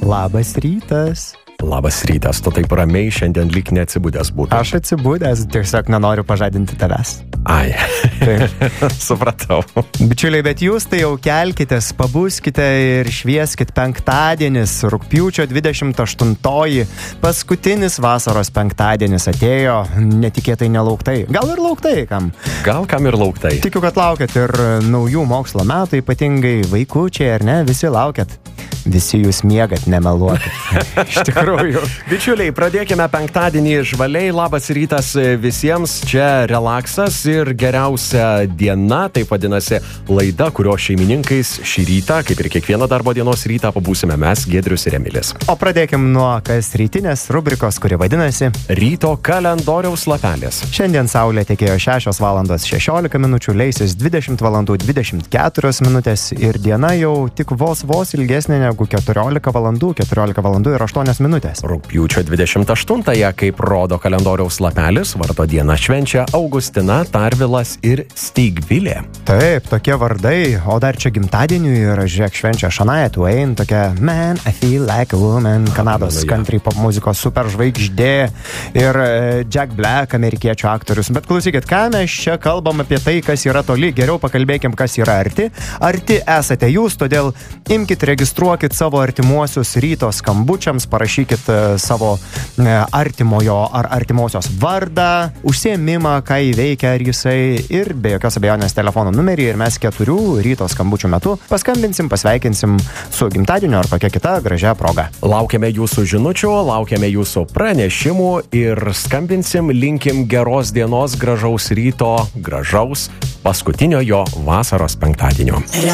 Labas rytas. Labas rytas, tu taip ramiai šiandien lyg neatsibudęs būtų. Aš atsibudęs, tiesiog nenoriu pažadinti tavęs. Ai, supratau. Bičiuliai, bet jūs tai jau kelkitės, pabuskite ir švieskit penktadienis, rugpjūčio 28-oji, paskutinis vasaros penktadienis atėjo, netikėtai nelauktai. Gal ir lauktai kam? Gal kam ir lauktai. Tikiu, kad laukiat ir naujų mokslo metų, ypatingai vaikučiai, ar ne? Visi laukiat. Visi jūs miegat, nemeluokit. Iš tikrųjų. Bičiuliai, pradėkime penktadienį žvaliai. Labas rytas visiems. Čia relaksas ir geriausia diena. Taip vadinasi laida, kurio šeimininkais šį rytą, kaip ir kiekvieną darbo dienos rytą, pabūsime mes, Giedrius ir Emilis. O pradėkim nuo kas rytinės rubrikos, kuri vadinasi Ryto kalendoriaus lapelis. Šiandien saulė tekėjo 6 valandos 16 minučių, leisis 20 valandų 24 minutės ir diena jau tik vos ilgesnė negu 14 valandų ir 8 minutės. Rugpjūčio 28-ąją, kaip rodo kalendoriaus lapelis, vardo dieną švenčia Augustina, Tarvilas ir Steigvilė. Taip, tokie vardai, o dar čia gimtadienių ir žiūrėk švenčia Shania Twain, tokia Man, I Feel Like a Woman, Kanados country pop muzikos superžvaigždė ir Jack Black, amerikiečių aktorius. Bet klausykit, ką mes čia kalbam apie tai, kas yra toli, geriau pakalbėkim, kas yra arti. Arti esate jūs, todėl imkit, registruokit savo artimuosius ryto skambučiams, parašykit savo artimojo ar artimosios vardą, užsiėmimą, ką įveikia ar jisai ir be jokios abejonės telefono numerį ir mes 4 ryto skambučių metu paskambinsim, pasveikinsim su gimtadieniu ar kokia kita gražia proga. Laukiame jūsų žinučių, laukiame jūsų pranešimų ir skambinsim, linkim geros dienos, gražaus ryto, gražaus paskutinio jo vasaros penktadienio.